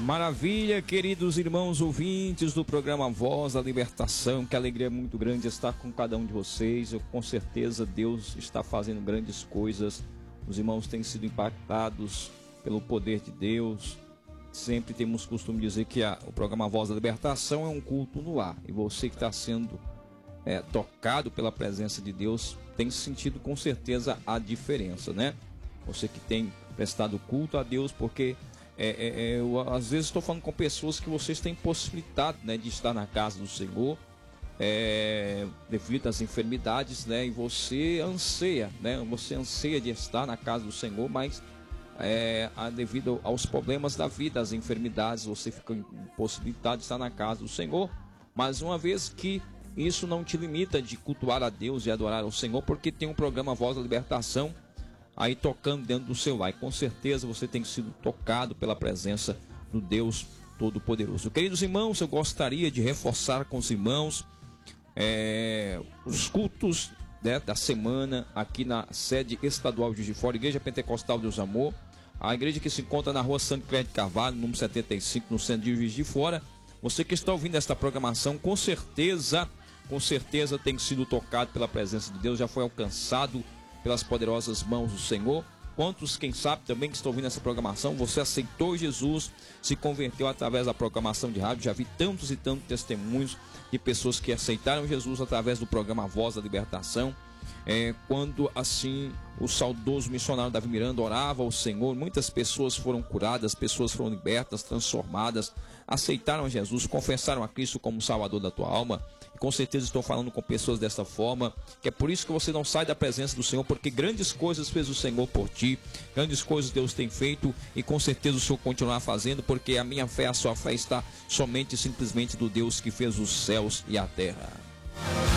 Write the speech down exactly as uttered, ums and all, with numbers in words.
Maravilha, queridos irmãos ouvintes do programa Voz da Libertação, que alegria muito grande estar com cada um de vocês. Eu, com certeza Deus está fazendo grandes coisas, os irmãos têm sido impactados pelo poder de Deus. Sempre temos costume dizer que a, o programa Voz da Libertação é um culto no lar, e você que está sendo é, tocado pela presença de Deus tem sentido com certeza a diferença, né? Você que tem prestado culto a Deus, porque É, é, é, eu, às vezes estou falando com pessoas que vocês têm possibilidade, né, de estar na casa do Senhor, é, devido às enfermidades, né, e você anseia, né, você anseia de estar na casa do Senhor, mas é, devido aos problemas da vida, às enfermidades, você fica impossibilitado de estar na casa do Senhor. Mas uma vez que isso não te limita de cultuar a Deus e adorar ao Senhor, porque tem um programa Voz da Libertação aí tocando dentro do seu lar, e com certeza você tem sido tocado pela presença do Deus Todo-Poderoso. Queridos irmãos, eu gostaria de reforçar com os irmãos é, os cultos, né, da semana aqui na sede estadual de Juiz de Fora, Igreja Pentecostal Deus Amor, a igreja que se encontra na rua Santo Clédio Carvalho, número setenta e cinco, no centro de Juiz de Fora. Você que está ouvindo esta programação, com certeza, com certeza tem sido tocado pela presença de Deus, já foi alcançado pelas poderosas mãos do Senhor. Quantos, quem sabe, também que estão ouvindo essa programação, você aceitou Jesus, se converteu através da programação de rádio. Já vi tantos e tantos testemunhos de pessoas que aceitaram Jesus através do programa Voz da Libertação. É, quando assim o saudoso missionário Davi Miranda orava ao Senhor, muitas pessoas foram curadas, pessoas foram libertas, transformadas, aceitaram Jesus, confessaram a Cristo como Salvador da tua alma. E com certeza estou falando com pessoas dessa forma, que é por isso que você não sai da presença do Senhor, porque grandes coisas fez o Senhor por ti, grandes coisas Deus tem feito, e com certeza o Senhor continuará fazendo, porque a minha fé, a sua fé está somente e simplesmente do Deus que fez os céus e a terra.